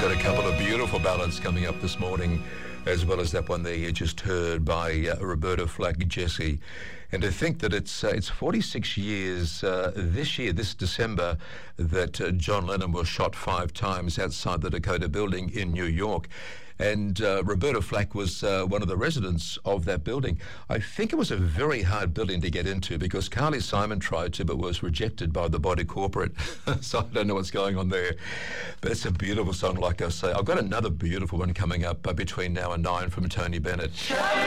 got a couple of beautiful ballads coming up this morning, as well as that one there you just heard by Roberta Flack, Jessie. And to think that it's 46 years this year, this December, that John Lennon was shot 5 times outside the Dakota Building in New York. And Roberta Flack was one of the residents of that building. I think it was a very hard building to get into because Carly Simon tried to, but was rejected by the body corporate. So I don't know what's going on there. But it's a beautiful song, like I say. I've got another beautiful one coming up between now and 9 from Tony Bennett.